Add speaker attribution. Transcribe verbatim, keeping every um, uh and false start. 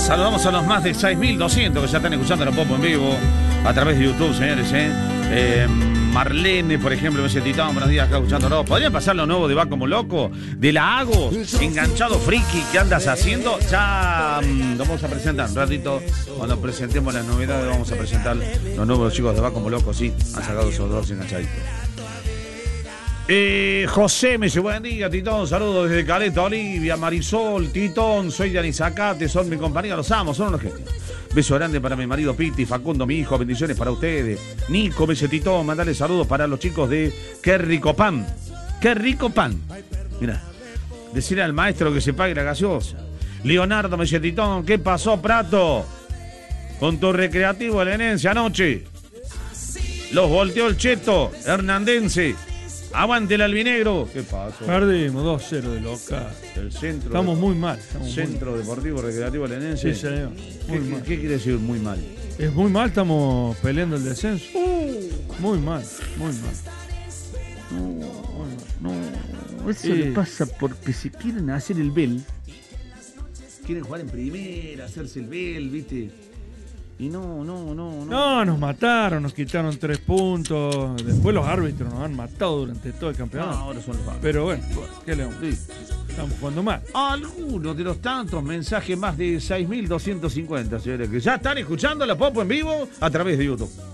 Speaker 1: Saludamos a los más de seis mil doscientos que ya están escuchando la Popo en vivo a través de YouTube, señores. ¿eh? Eh, Marlene, por ejemplo, me dice: Titán, buenos días, acá escuchándolo. ¿Podrían pasar lo nuevo de Va Como Loco? De la Hago, enganchado friki, ¿qué andas haciendo? Ya um, lo vamos a presentar un ratito. Cuando presentemos las novedades, vamos a presentar los nuevos chicos de Va Como Loco. Sí, han sacado esos dos enganchaditos. Eh, José me dice: buen día, Titón, saludos desde Caleta, Olivia, Marisol, Titón, soy de Anizacate, son mi compañía, los amo, son unos genios. Beso grande para mi marido Piti, Facundo, mi hijo, bendiciones para ustedes. Nico me dice: Titón, mandale saludos para los chicos de Qué Rico Pan. Qué Rico Pan. Mirá, decirle al maestro que se pague la gaseosa. Leonardo me dice: Titón, ¿qué pasó, Prato? Con tu recreativo el Enense anoche. Los volteó el Cheto, Hernandense. Aguante el albinegro. ¿Qué pasó?
Speaker 2: Perdimos dos cero de local.
Speaker 1: El centro.
Speaker 2: Estamos
Speaker 1: de,
Speaker 2: muy mal. Estamos
Speaker 1: centro
Speaker 2: muy...
Speaker 1: Deportivo Recreativo Lenense.
Speaker 2: Sí, señor.
Speaker 1: ¿Qué,
Speaker 2: Muy
Speaker 1: qué,
Speaker 2: mal.
Speaker 1: ¿Qué quiere decir muy mal?
Speaker 2: Es muy mal, estamos peleando el descenso. Uh, muy mal, muy mal.
Speaker 1: No, no. Eso
Speaker 2: Eh.
Speaker 1: le pasa porque se quieren hacer el Bel. Quieren jugar en primera, hacerse el Bel, ¿viste? Y no, no, no, no.
Speaker 2: No, nos mataron, nos quitaron tres puntos. Después los árbitros nos han matado durante todo el campeonato.
Speaker 1: No, ahora son los árbitros.
Speaker 2: Pero bueno, ¿qué le vamos?
Speaker 1: Sí.
Speaker 2: Estamos jugando mal.
Speaker 1: Algunos de los tantos mensajes, más de seis mil doscientos cincuenta, señores, que ya están escuchando la Popo en vivo a través de YouTube.